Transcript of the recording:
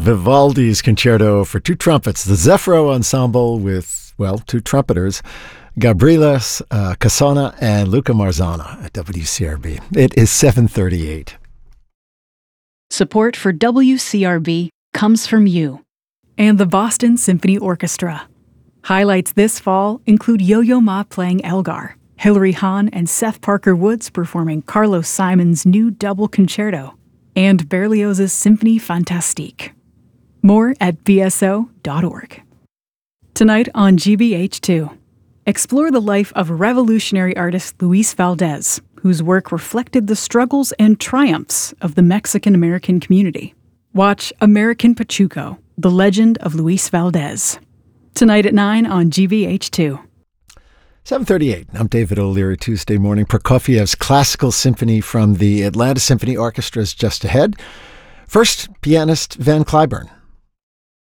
Vivaldi's Concerto for Two Trumpets, the Zeffiro Ensemble with, well, two trumpeters, Gabriele Casona and Luca Marzana at WCRB. It is 7:38. Support for WCRB comes from you and the Boston Symphony Orchestra. Highlights this fall include Yo-Yo Ma playing Elgar, Hilary Hahn and Seth Parker Woods performing Carlos Simon's new double concerto, and Berlioz's Symphonie Fantastique. More at bso.org. Tonight on GBH2, explore the life of revolutionary artist Luis Valdez, whose work reflected the struggles and triumphs of the Mexican-American community. Watch American Pachuco, The Legend of Luis Valdez. Tonight at 9 on GBH2. 7:38. I'm David O'Leary. Tuesday morning, Prokofiev's Classical Symphony from the Atlanta Symphony Orchestra is just ahead. First, pianist Van Cliburn.